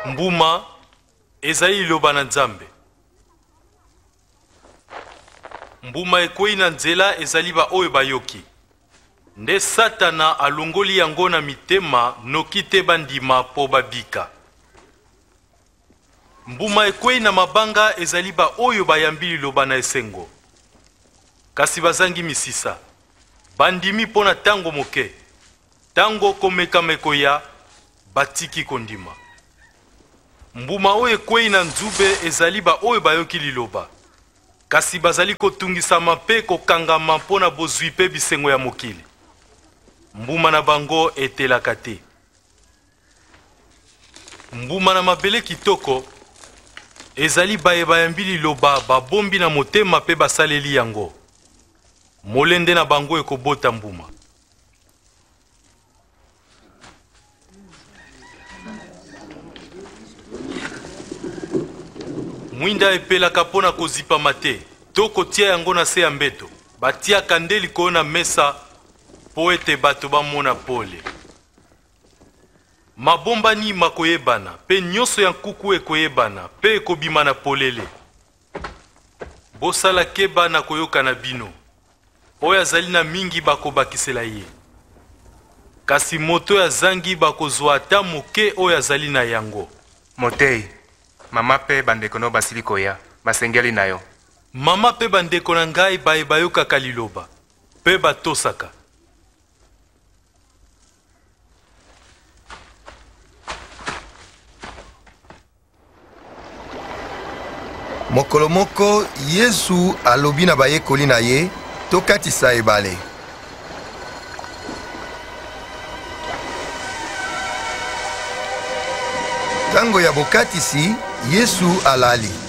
Mbuma ezali liloba na Nzambe. Mbuma ekwei na nzela ezali ba oyo bayoki. Nde Satana alongoli yango na mitema noki te bandima po babika. Mbuma ekwei na mabanga ezali ba oyo bayambi liloba na esengo. Kasi bazangi misisa. Bandimi pona tango moke. Tango komeka mekoya batiki kondima. Mbuma oyo ekwei na nzube ezali ba oyo bayoki liloba. Kasi bazali kotungisama pe kokangama mpona bozwi pe bisengo ya mokili. Mbuma na bango etelaka te. Mbuma na mabele kitoko ezali baye bayambi liloba babombi na motema pe basaleli yango. Molende na bango ekobota mbuma. Mwinda epelaka pona kozipa mate, to kotia yango na se ya mbeto. Batia kandeli ko na mesa po ete bato bamona pole. Mabomba ni makoyebana, pe nyonso ya nkuku ekoyebana, pe ekobima na polele. Bosala keba na koyoka na bino. Oyo azali na mingi bakobakisela ye. Kasi moto ya zangi bakozwa ata moke oyo azali na yango. Motei, mama pe bandeko no basili koya, basengeli na yo. Mama pe bandeko na ngai bayokaka liloba, pe batosaka. Mokolo moko Yesu alobi na bayekoli na ye tokatisa ebale. Tango ya bokatisi Yesu alali.